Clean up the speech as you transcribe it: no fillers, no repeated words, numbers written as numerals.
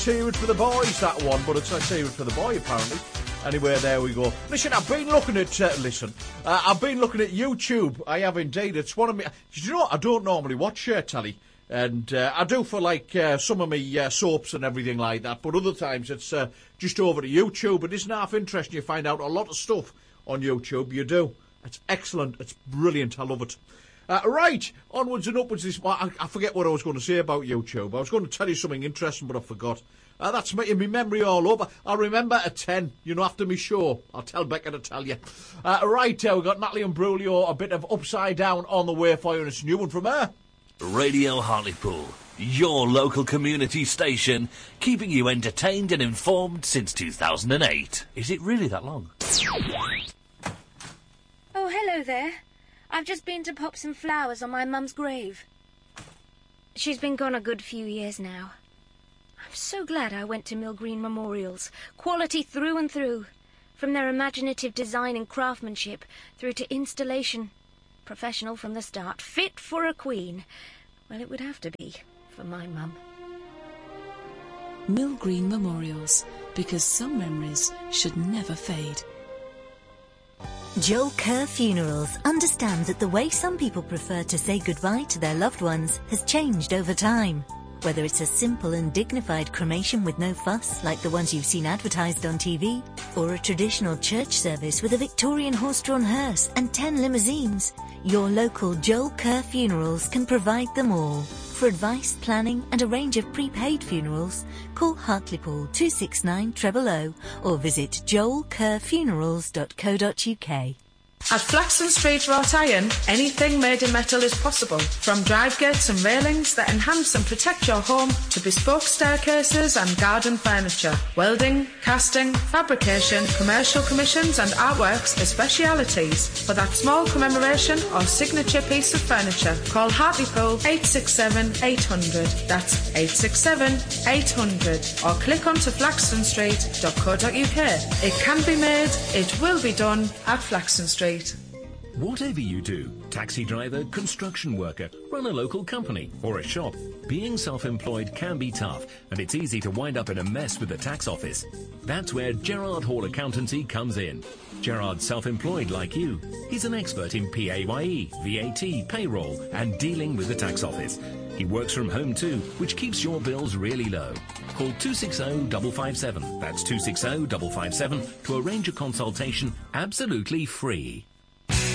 Serious for the boys, that one, but it's not serious for the boy, apparently. Anyway, there we go. Listen, I've been looking at YouTube. I have indeed. It's one of me. You know what? I don't normally watch telly. And I do for, some of me soaps and everything like that. But other times it's just over to YouTube. It isn't half interesting. You find out a lot of stuff on YouTube. You do. It's excellent. It's brilliant. I love it. Right, onwards and upwards. I forget what I was going to say about YouTube. I was going to tell you something interesting, but I forgot. That's making my memory all over. I'll remember at 10, after me show. I'll tell Becca to tell you. Right, we've got Natalie and Brulio, a bit of Upside Down on the way for you, and it's a new one from her. Radio Hartlepool, your local community station, keeping you entertained and informed since 2008. Is it really that long? Oh, hello there. I've just been to pop some flowers on my mum's grave. She's been gone a good few years now. I'm so glad I went to Mill Green Memorials. Quality through and through. From their imaginative design and craftsmanship through to installation. Professional from the start. Fit for a queen. Well, it would have to be for my mum. Mill Green Memorials. Because some memories should never fade. Joel Kerr Funerals understands that the way some people prefer to say goodbye to their loved ones has changed over time. Whether it's a simple and dignified cremation with no fuss, like the ones you've seen advertised on TV, or a traditional church service with a Victorian horse-drawn hearse and 10 limousines, your local Joel Kerr Funerals can provide them all. For advice, planning and a range of prepaid funerals, call Hartlepool 269 000 or visit joelkerrfunerals.co.uk. At Flaxton Street Wrought Iron, anything made in metal is possible. From drive gates and railings that enhance and protect your home to bespoke staircases and garden furniture. Welding, casting, fabrication, commercial commissions and artworks are specialities. For that small commemoration or signature piece of furniture, call Hartlepool 867 800. That's 867 800. Or click onto flaxtonstreet.co.uk. It can be made, it will be done at Flaxton Street. Whatever you do, taxi driver, construction worker, run a local company or a shop, being self-employed can be tough and it's easy to wind up in a mess with the tax office. That's where Gerard Hall Accountancy comes in. Gerard's self-employed like you. He's an expert in PAYE, VAT, payroll and dealing with the tax office. He works from home too, which keeps your bills really low. Call 260-557, that's 260-557, to arrange a consultation absolutely free.